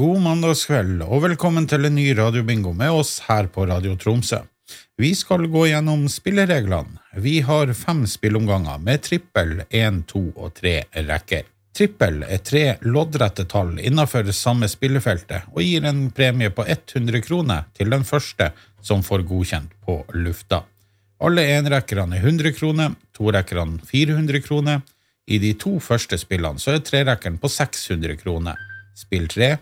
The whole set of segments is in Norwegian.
God mandagskveld, og velkommen til en ny radiobingo med oss her på Radio Tromsø. Vi skal gå gjennom spillereglene. Vi har 5 spillomganger med trippel, 1, 2 og 3 rekker. Trippel 3 loddrette tall innenfor samme spillefeltet og gir en premie på 100 kroner til den første som får godkjent på lufta. Alle enrekkerne 100 kroner, torekkerne 400 kroner. I de 2 første spillene så trerekkeren på 600 kroner. Spill 3,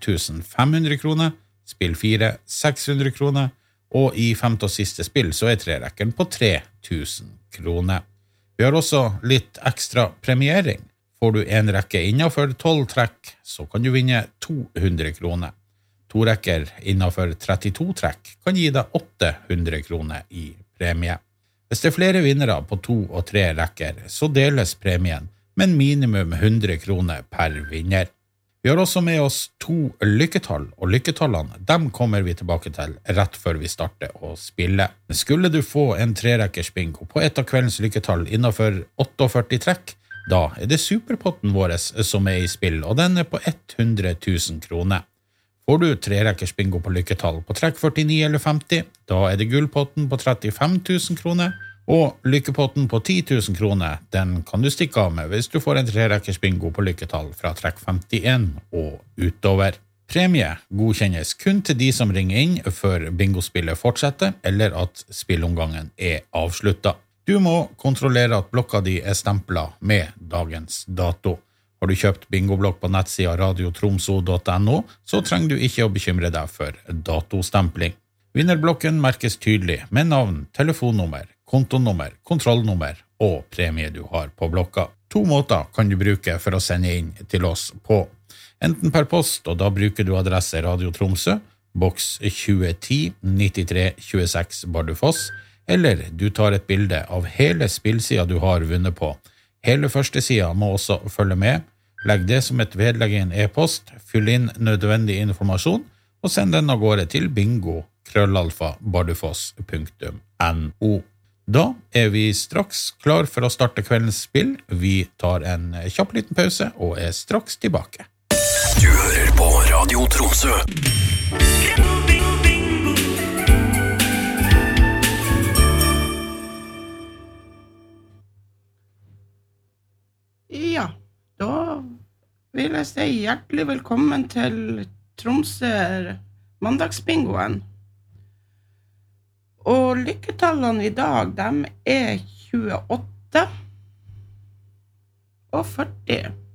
1500 kroner, spill 4, 600 kroner, og i 5. og siste spill så trerekkeren på 3000 kroner. Vi har også litt ekstra premiering. Får du en rekke innenfor 12 trekk, så kan du vinne 200 kroner. 2 rekker innenfor 32 trekk kan gi deg 800 kroner i premie. Hvis det flere vinnere på 2 og 3 rekker, så deles premien, men minimum 100 kroner per vinner. Vi har også med oss 2 lykketall, og lykketallene, dem kommer vi tilbake til rett før vi starter å spille. Skulle du få en 3-rekkers bingo på et av kveldens lykketall innenfor 48 trekk, da det superpotten vår som i spill, og den på 100 000 kroner. Får du 3-rekkers bingo på lykketall på trekk 49 eller 50, da det gullpotten på 35 000 kroner, og lykkepotten på 10 000 kroner, den kan du stikke av med hvis du får en 3-rekkers bingo på lykketall fra trekk 51 og utover. Premie godkjennes kun til de som ringer inn før bingospillet fortsetter, eller at spillomgangen avsluttet. Du må kontrollere at blokka di stemplet med dagens dato. Har du kjøpt bingoblokk på nettsida radiotromso.no, så trenger du ikke å bekymre deg for datostempling. Vinnerblokken merkes tydelig med navn, telefonnummer, kontonummer, kontrollnummer og premie du har på blokka. 2 måter kan du bruke for å sende inn til oss på. Enten per post, og da bruker du adresse Radio Tromsø, boks 2010 93 26 Bardufoss, eller du tar et bilde av hele spillsida du har vunnet på. Hele første sida må også følge med. Legg det som et vedlegg i en e-post, fyll inn nødvendig informasjon, og send den av gårde til bingo@bardufoss.no. Da vi straks klar for å starte kveldens spill. Vi tar en kjapp liten pause og straks tilbake. Du hører på Radio Tromsø. Ja, da vil jeg si hjertelig velkommen til Tromsø mandagsbingoen. Og lykketallene i dag, de 28 og 40.